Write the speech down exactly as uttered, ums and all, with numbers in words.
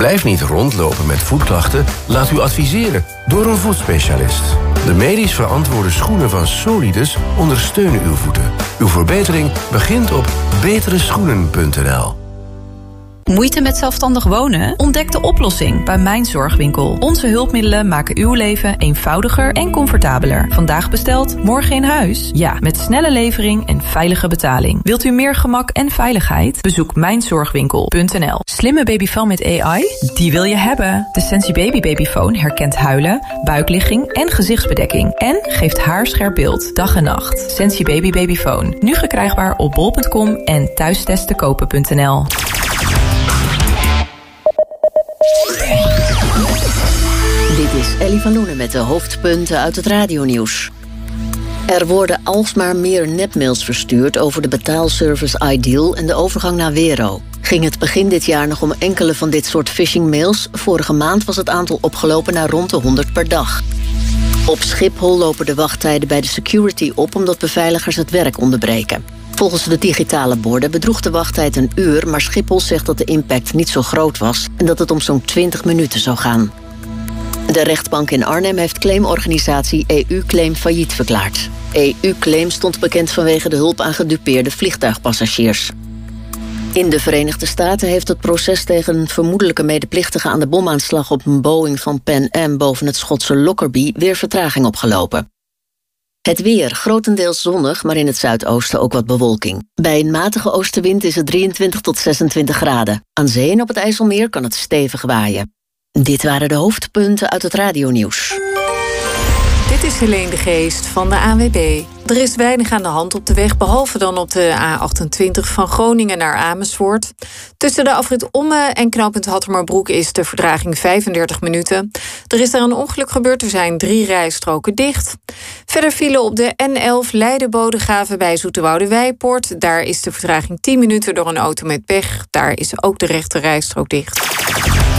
Blijf niet rondlopen met voetklachten. Laat u adviseren door een voetspecialist. De medisch verantwoorde schoenen van Solidus ondersteunen uw voeten. Uw verbetering begint op betere schoenen punt n l. Moeite met zelfstandig wonen? Ontdek de oplossing bij Mijn Zorgwinkel. Onze hulpmiddelen maken uw leven eenvoudiger en comfortabeler. Vandaag besteld, morgen in huis? Ja, met snelle levering en veilige betaling. Wilt u meer gemak en veiligheid? Bezoek mijn zorgwinkel punt n l. Slimme babyfoon met A I? Die wil je hebben. De Sensi Baby Babyfoon herkent huilen, buikligging en gezichtsbedekking. En geeft haarscherp beeld, dag en nacht. Sensi Baby Babyfoon. Nu verkrijgbaar op bol punt com en thuistestenkopen punt n l. Dit is Ellie van Loenen met de hoofdpunten uit het radionieuws. Er worden alsmaar meer nepmails verstuurd over de betaalservice Ideal en de overgang naar Wero. Ging het begin dit jaar nog om enkele van dit soort phishingmails? Vorige maand was het aantal opgelopen naar rond de honderd per dag. Op Schiphol lopen de wachttijden bij de security op omdat beveiligers het werk onderbreken. Volgens de digitale borden bedroeg de wachttijd een uur, maar Schiphol zegt dat de impact niet zo groot was en dat het om zo'n twintig minuten zou gaan. De rechtbank in Arnhem heeft claimorganisatie E U-Claim failliet verklaard. E U-Claim stond bekend vanwege de hulp aan gedupeerde vliegtuigpassagiers. In de Verenigde Staten heeft het proces tegen een vermoedelijke medeplichtige aan de bomaanslag op een Boeing van Pan Am boven het Schotse Lockerbie weer vertraging opgelopen. Het weer, grotendeels zonnig, maar in het zuidoosten ook wat bewolking. Bij een matige oostenwind is het drieëntwintig tot zesentwintig graden. Aan zee en op het IJsselmeer kan het stevig waaien. Dit waren de hoofdpunten uit het radionieuws. Dit is Helene de Geest van de A N W B. Er is weinig aan de hand op de weg, behalve dan op de A achtentwintig van Groningen naar Amersfoort. Tussen de afrit Omme en knooppunt Hattemerbroek is de vertraging vijfendertig minuten. Er is daar een ongeluk gebeurd, er zijn drie rijstroken dicht. Verder vielen op de N elf Leiden-Bodegraven bij Zoeterwoude-Wijpoort. Daar is de vertraging tien minuten door een auto met pech. Daar is ook de rechte rijstrook dicht.